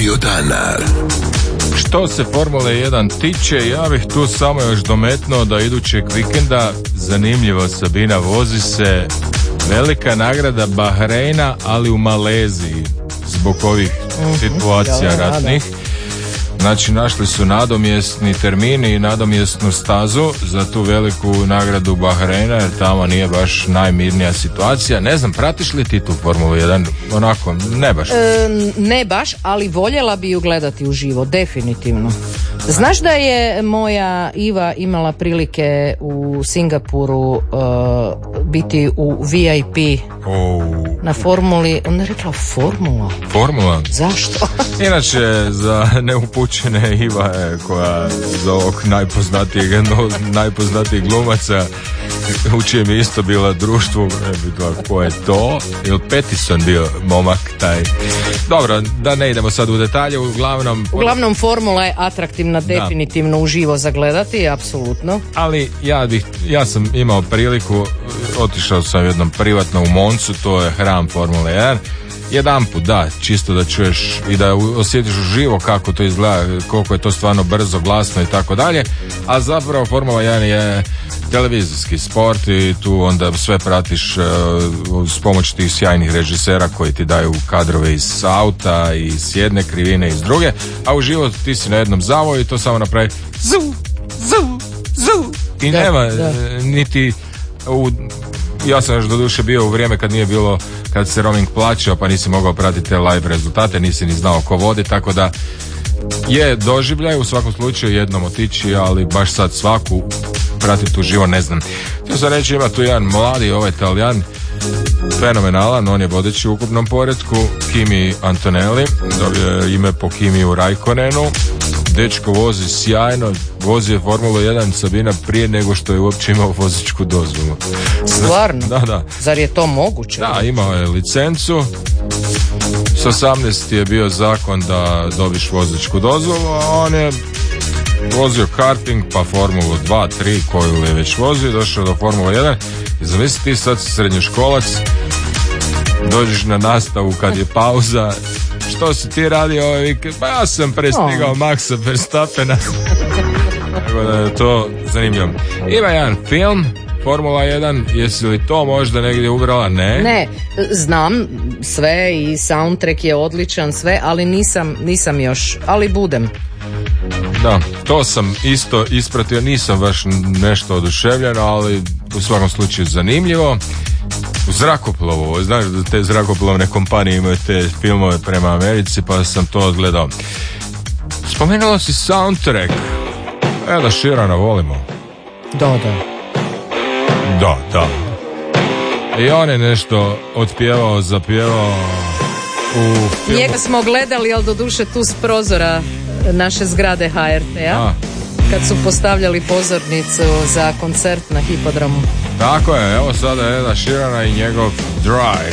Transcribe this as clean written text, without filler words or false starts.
Radio Danar. Što se Formule 1 tiče, ja bih tu samo još dometnuo da idućeg vikenda, zanimljivo Sabina, vozi se velika nagrada Bahreina, ali u Maleziji, zbog ovih situacija ratnih. Znači, našli su nadomjesni termin i nadomjesnu stazu za tu veliku nagradu Bahreina, jer tamo nije baš najmirnija situacija. Ne znam, pratiš li ti tu Formulu 1? Onako, ne baš. Ne baš, ali voljela bi ju gledati uživo, definitivno. Znaš da je moja Iva imala prilike u Singapuru biti u VIP na Formuli, ona je rekla Formula? Zašto? Inače, za neupućene, Iva je koja za ovog najpoznatijeg glumaca, u čijem je isto bila društvo, ko je to? Ili Pattison bio momak taj? Dobro, da ne idemo sad u detalje, uglavnom Formula je atraktivna, definitivno uživo za gledati, apsolutno. Ali ja sam imao priliku, otišao sam jednom privatno u Moncu, to je hram Formule 1, jedanput, da, čisto da čuješ i da osjetiš uživo kako to izgleda, koliko je to stvarno brzo, glasno i tako dalje, a zapravo Formula 1 je televizijski sport i tu onda sve pratiš s pomoć tih sjajnih režisera koji ti daju kadrove iz auta i s jedne krivine i s druge, a uživo ti si na jednom zavoju i to samo napravi i nema niti ja sam još doduše bio u vrijeme kad se roaming plaćao, pa nisi mogao pratiti te live rezultate, nisi ni znao ko vodi, tako da je doživljaj u svakom slučaju jednom otići, ali baš sad svaku pratiti uživo ne znam. Htio sam reći, ima tu jedan mladi Talijan, fenomenalan, on je vodeći u ukupnom poretku, Kimi Antonelli, dobio je ime po Kimiju Raikkonenu. Dečko vozi sjajno, vozio je Formulu 1, Sabina, prije nego što je uopće imao vozačku dozvolu. Stvarno? Da. Zar je to moguće? Da, imao je licencu. S 18 je bio zakon da dobiš vozačku dozvolu, a on je vozio karting, pa Formulu 2, 3, koju je već vozio, došao do Formule 1 i zamisli ti sad srednjoškolac, dođeš na nastavu kad je pauza. Što si ti radio ovaj vikend? Pa ja sam prestigao Maxa Verstappena. Tako da je to zanimljivo. Ima jedan film, Formula 1, jesi li to možda negdje ubrala? Ne, znam sve i soundtrack je odličan, sve, ali nisam još, ali budem. Da, to sam isto ispratio, nisam baš nešto oduševljen, ali u svakom slučaju zanimljivo. U zrakoplovu, znaš da te zrakoplovne kompanije imaju te filmove prema Americi, pa sam to odgledao. Spomenula si soundtrack. Eda Sheerana volimo. Da. I on je nešto otpjevao, zapjevao u filmu. Njega smo gledali, ali doduše tu s prozora naše zgrade HRT-a. Kad su postavljali pozornicu za koncert na hipodromu. Tako je, evo sada Eda Sheerana i njegov Drive.